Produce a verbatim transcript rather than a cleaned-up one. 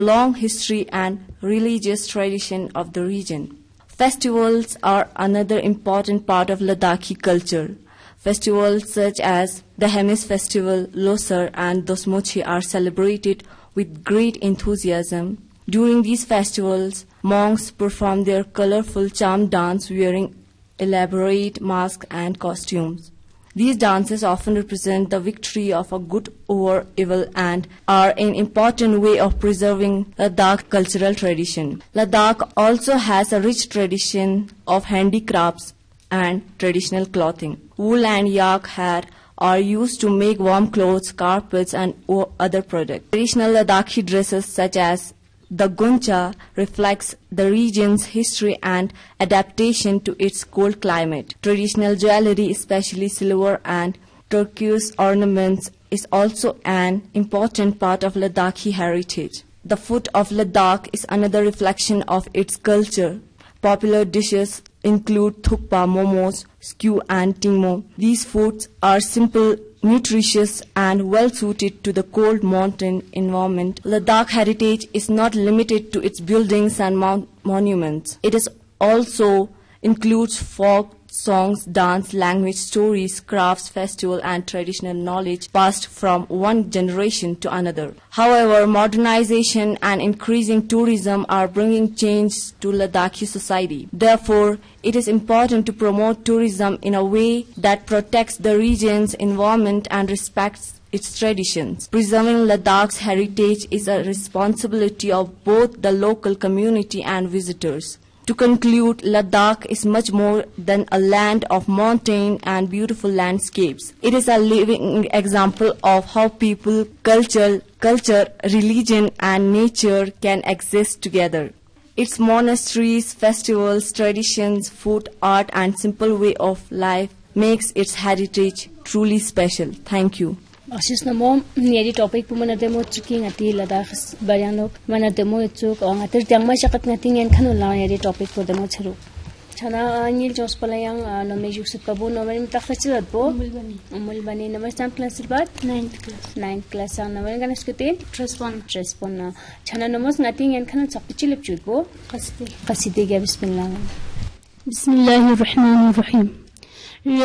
long history and religious tradition of the region. Festivals are another important part of Ladakhi culture. Festivals such as the Hemis Festival, Losar and Dosmochi are celebrated with great enthusiasm. During these festivals, monks perform their colorful charm dance wearing elaborate masks and costumes. These dances often represent the victory of a good over evil and are an important way of preserving Ladakh cultural tradition. Ladakh also has a rich tradition of handicrafts and traditional clothing. Wool and yak hair are used to make warm clothes, carpets and other products. Traditional Ladakhi dresses such as the guncha reflects the region's history and adaptation to its cold climate. Traditional jewelry, especially silver and turquoise ornaments, is also an important part of Ladakhi heritage. The food of Ladakh is another reflection of its culture. Popular dishes include thukpa, momos, skew and tingmo. These foods are simple, nutritious and well suited to the cold mountain environment. Ladakh heritage is not limited to its buildings and mon monuments. It is also includes folk songs, dance, language, stories, crafts, festival and traditional knowledge passed from one generation to another. However, modernization and increasing tourism are bringing change to Ladakhi society. Therefore, it is important to promote tourism in a way that protects the region's environment and respects its traditions. Preserving Ladakh's heritage is a responsibility of both the local community and visitors. To conclude, Ladakh is much more than a land of mountain and beautiful landscapes. It is a living example of how people, culture, culture, religion and nature can exist together. Its monasteries, festivals, traditions, food, art and simple way of life makes its heritage truly special. Thank you. Asis na mo ni topic po mana demo chuki ngati Ladakh bayanok mana demo chuk ong atir tiang mai sakat ngati ngen khanu la ni topic po demo charu chana nil jos palayang no me yusuf pabu no me takhachilat po umul bani namastam class bat ninth class ninth class ang naman ganas kutin respond respond chana nomos ngati ngen khanu chapichilip chut po qasidi qasidi ga bismillah bismillahir rahmanir rahim